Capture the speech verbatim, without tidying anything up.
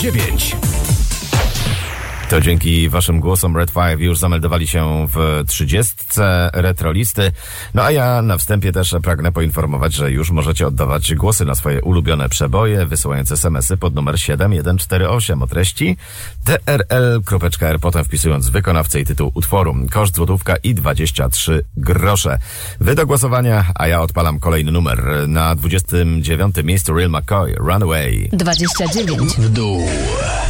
dziewięć. To dzięki waszym głosom Red Five już zameldowali się w trzydziestce retrolisty. No a ja na wstępie też pragnę poinformować, że już możecie oddawać głosy na swoje ulubione przeboje, wysyłając es em esy pod numer siedem jeden cztery osiem o treści t r l kropka r, potem wpisując wykonawcę i tytuł utworu. Koszt złotówka i dwadzieścia trzy grosze. Wy do głosowania, a ja odpalam kolejny numer. Na dwudziestym dziewiątym miejscu Real McCoy, Runaway. dwadzieścia dziewięć w dół.